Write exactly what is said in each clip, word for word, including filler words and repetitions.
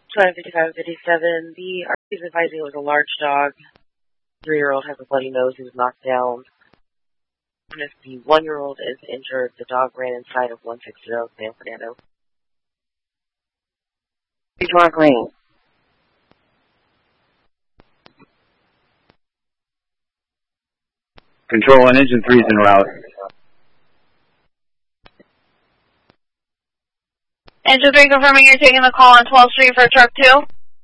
twenty fifty-five fifty-seven, the R P is advising it was a large dog. Three-year-old has a bloody nose. He was knocked down. If the one-year-old is injured, the dog ran inside of one sixty San Fernando. Before green. Control on engine three is en route. Engine three confirming you're taking the call on twelfth Street for truck two.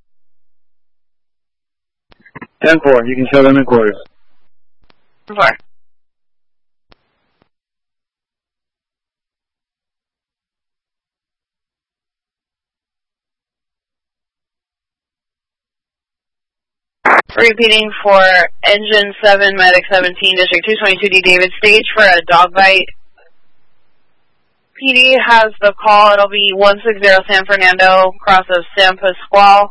ten four, you can show them in quarters. ten four. Repeating for Engine seven, Medic seventeen, District two twenty-two D David Stage for a dog bite. P D has the call. It'll be one sixty San Fernando, cross of San Pasqual.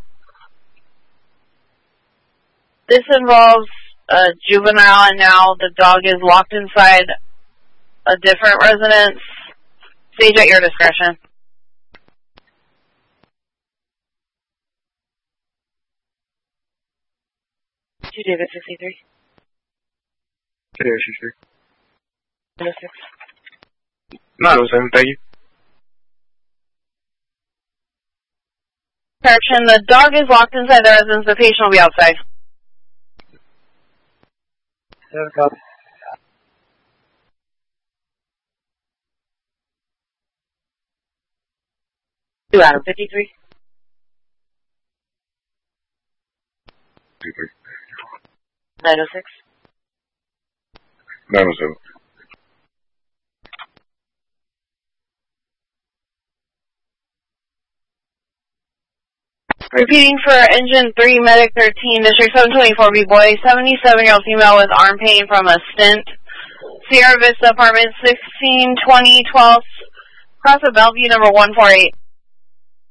This involves a juvenile, and now the dog is locked inside a different residence. Stage at your discretion. two David sixty-three. Clear, sixty-three. nine oh six. nine oh seven, thank you. Correction, the dog is locked inside the residence. The patient will be outside. There we go. two Adam fifty-three. fifty-three. nine oh six. nine oh seven. Repeating for Engine three, Medic thirteen, District seven twenty-four B Boy, seventy-seven-year-old female with arm pain from a stent. Sierra Vista Apartment sixteen twenty twelfth, cross of Bellevue number one four eight.